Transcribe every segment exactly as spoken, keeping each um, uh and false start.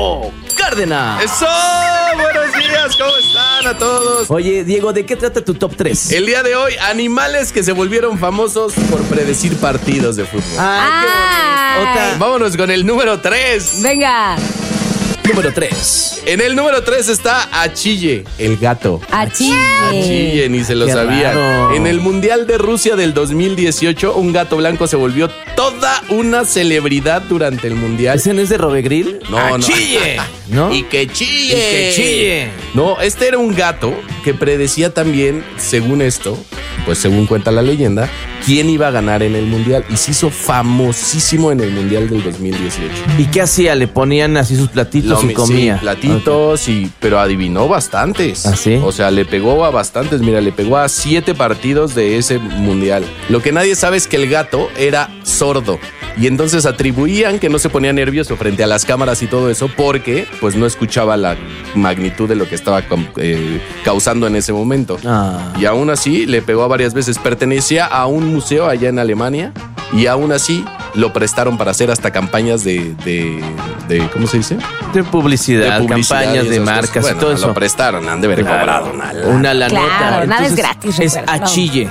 Diego Cárdenas. ¡Eso! Buenos días, ¿cómo están a todos? Oye, Diego, ¿de qué trata tu top tres? El día de hoy, animales que se volvieron famosos por predecir partidos de fútbol. ¡Ah, qué bonito! Otra. Vámonos con el número tres. Venga. Número tres. En el número tres está Achille, el gato. Achille. Achille, ni se lo Qué sabía. raro. En el Mundial de Rusia del dos mil dieciocho, un gato blanco se volvió toda una celebridad durante el Mundial. ¿Ese no es de Robegril? No, Achille, no. ¿no? Y que chille. Y que chille. No, este era un gato que predecía también, según esto, pues según cuenta la leyenda, quién iba a ganar en el Mundial. Y se hizo famosísimo en el Mundial del dos mil dieciocho. ¿Y qué hacía? ¿Le ponían así sus platitos Lo y me- comía? sí, platitos, y, pero adivinó bastantes. ¿Ah, sí? O sea, le pegó a bastantes. Mira, le pegó a siete partidos de ese Mundial. Lo que nadie sabe es que el gato era sordo. Y entonces atribuían que no se ponía nervioso frente a las cámaras y todo eso porque pues no escuchaba la magnitud de lo que estaba eh, causando en ese momento. Ah. Y aún así le pegó a varias veces. Pertenecía a un museo allá en Alemania y aún así lo prestaron para hacer hasta campañas de, de, de ¿cómo se dice? De publicidad, De publicidad campañas y de esas marcas cosas. Bueno, y todo eso. Lo prestaron, han de haber Claro. cobrado una lana. Una la Claro, nota. nada es Entonces, gratis, Es recuerda. Achille.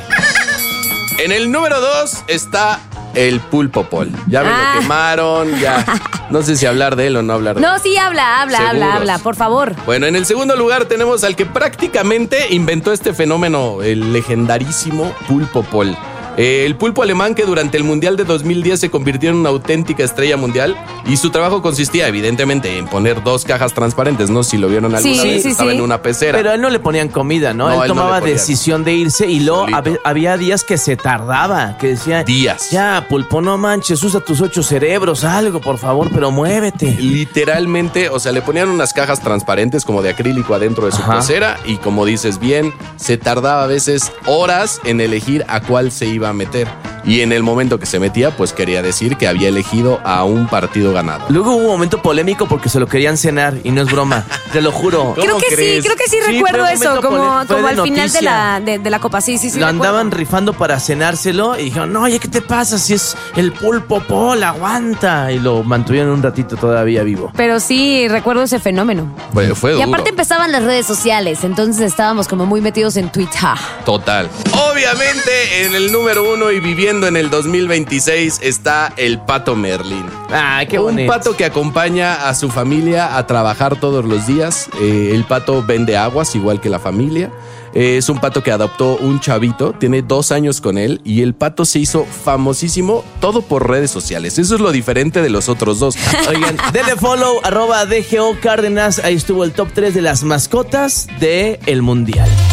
En el número dos está el Pulpo Paul. Ya me Ah. lo quemaron, ya. No sé si hablar de él o no hablar de él. No, sí, habla, habla, habla, Seguros. habla, por favor. Bueno, en el segundo lugar tenemos al que prácticamente inventó este fenómeno, el legendarísimo Pulpo Paul. Eh, el pulpo alemán que durante el Mundial de dos mil diez se convirtió en una auténtica estrella mundial y su trabajo consistía evidentemente en poner dos cajas transparentes, ¿no? Si lo vieron alguna Sí, vez, sí, estaba sí. en una pecera. Pero a él no le ponían comida, ¿no? No, él él no tomaba le ponía. decisión de irse y luego Solito. hab- había días que se tardaba, que decía... Días. Ya, pulpo, no manches, usa tus ocho cerebros, algo, por favor, pero muévete. Literalmente, o sea, le ponían unas cajas transparentes como de acrílico adentro de su Ajá. pecera y como dices bien, se tardaba a veces horas en elegir a cuál se iba a meter. Y en el momento que se metía, pues quería decir que había elegido a un partido ganado. Luego hubo un momento polémico porque se lo querían cenar y no es broma, te lo juro. ¿Cómo Creo que crees? sí, creo que sí, Sí, recuerdo fue un eso, momento como, pole- fue como de al final de noticia. la, de, de la copa. Sí, sí, sí. Lo recuerdo. andaban rifando para cenárselo y dijeron, no, oye, ¿qué te pasa si es el Pulpo Paul? Aguanta. Y lo mantuvieron un ratito todavía vivo. Pero sí, recuerdo ese fenómeno. Fue, fue Y duro. aparte empezaban las redes sociales, entonces estábamos como muy metidos en Twitter. Total. Obviamente, en el número uno y viviendo en el dos mil veintiséis está el Pato Merlín. Ay, qué Un bonito. pato que acompaña a su familia a trabajar todos los días. Eh, el pato vende aguas igual que la familia. Eh, es un pato que adoptó un chavito, tiene dos años con él y el pato se hizo famosísimo todo por redes sociales. Eso es lo diferente de los otros dos. Oigan, denle follow, arroba D G O Cárdenas. Ahí estuvo el top tres de las mascotas del Mundial.